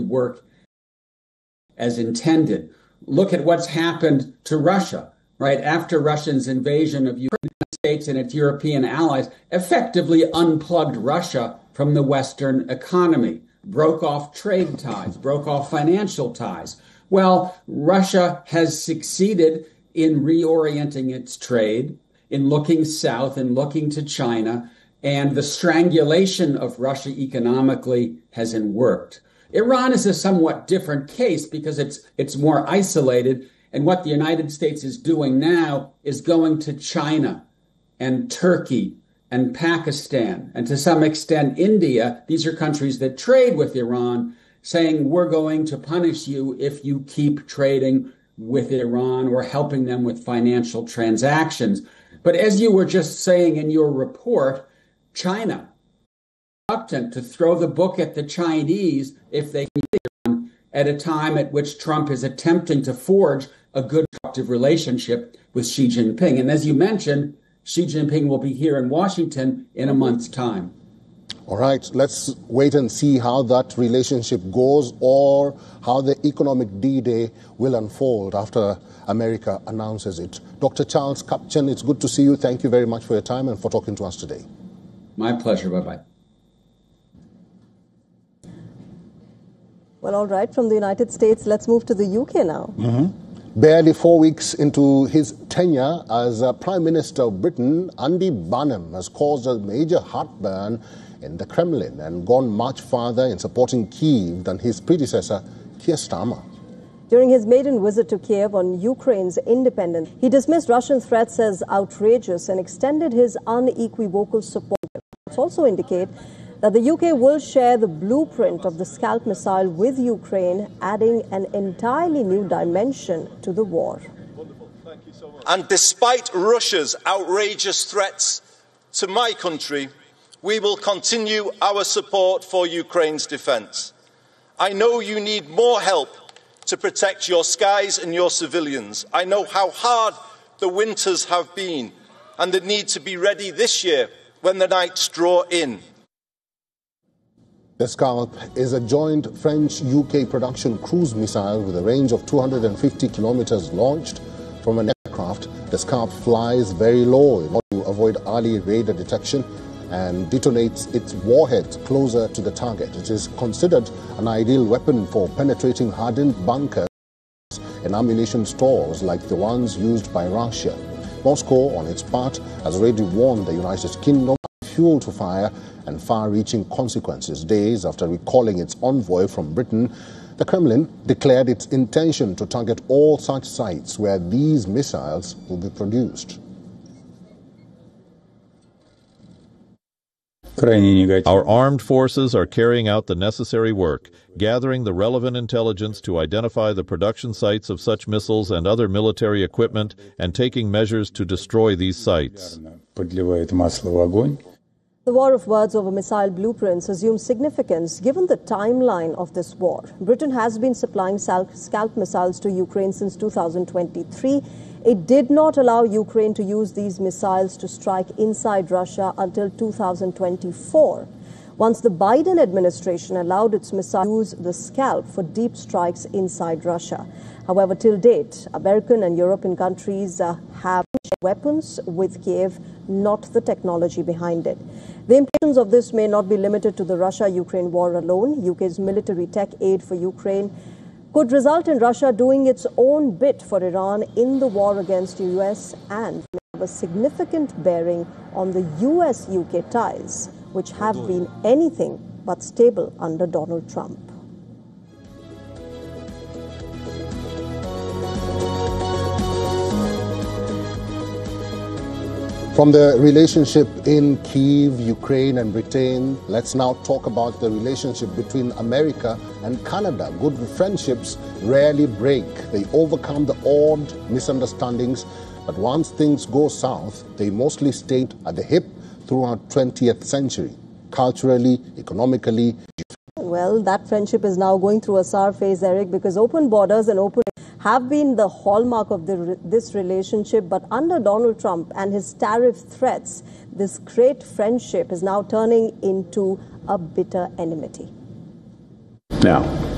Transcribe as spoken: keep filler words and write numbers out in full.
work as intended. Look at what's happened to Russia, right? After Russia's invasion of Ukraine, the States and its European allies effectively unplugged Russia from the Western economy, broke off trade ties, broke off financial ties. Well, Russia has succeeded in reorienting its trade, in looking south and looking to China, and the strangulation of Russia economically hasn't worked. Iran is a somewhat different case because it's it's more isolated, and what the United States is doing now is going to China and Turkey and Pakistan, and to some extent India. These are countries that trade with Iran, saying we're going to punish you if you keep trading with Iran or helping them with financial transactions. But as you were just saying in your report, China reluctant to throw the book at the Chinese if they can, at a time at which Trump is attempting to forge a good constructive relationship with Xi Jinping. And as you mentioned, Xi Jinping will be here in Washington in a month's time. All right, let's wait and see how that relationship goes, or how the economic D-Day will unfold after America announces it. Doctor Charles Kupchan, it's good to see you. Thank you very much for your time and for talking to us today. My pleasure. Bye-bye. Well, all right, from the United States, let's move to the U K now. Mm-hmm. Barely four weeks into his tenure as uh, Prime Minister of Britain, Andy Burnham has caused a major heartburn in the Kremlin and gone much farther in supporting Kyiv than his predecessor, Keir Starmer. During his maiden visit to Kiev on Ukraine's independence, he dismissed Russian threats as outrageous and extended his unequivocal support. It also indicate that the U K will share the blueprint of the Scalp missile with Ukraine, adding an entirely new dimension to the war. Thank you so much. And despite Russia's outrageous threats to my country, we will continue our support for Ukraine's defence. I know you need more help to protect your skies and your civilians. I know how hard the winters have been and the need to be ready this year when the nights draw in. The Scalp is a joint French-U K production cruise missile with a range of two hundred fifty kilometers launched from an aircraft. The Scalp flies very low in order to avoid early radar detection and detonates its warhead closer to the target. It is considered an ideal weapon for penetrating hardened bunkers and ammunition stores like the ones used by Russia. Moscow, on its part, has already warned the United Kingdom of fuel to fire and far-reaching consequences. Days after recalling its envoy from Britain, the Kremlin declared its intention to target all such sites where these missiles will be produced. Our armed forces are carrying out the necessary work, gathering the relevant intelligence to identify the production sites of such missiles and other military equipment, and taking measures to destroy these sites. The war of words over missile blueprints assumes significance given the timeline of this war. Britain has been supplying Scalp missiles to Ukraine since two thousand twenty-three. It did not allow Ukraine to use these missiles to strike inside Russia until two thousand twenty-four. Once the Biden administration allowed its missiles to use the Scalp for deep strikes inside Russia. However, till date, American and European countries uh, have weapons with Kiev, not the technology behind it. The implications of this may not be limited to the Russia-Ukraine war alone. U K's military tech aid for Ukraine could result in Russia doing its own bit for Iran in the war against the U S and may have a significant bearing on the U S U K ties, which have been anything but stable under Donald Trump. From the relationship in Kyiv, Ukraine and Britain, let's now talk about the relationship between America and Canada. Good friendships rarely break. They overcome the odd misunderstandings, but once things go south, they mostly stayed at the hip throughout twentieth century, culturally, economically. Well, that friendship is now going through a sour phase, Eric, because open borders and open have been the hallmark of the, this relationship. But under Donald Trump and his tariff threats, this great friendship is now turning into a bitter enmity. Now,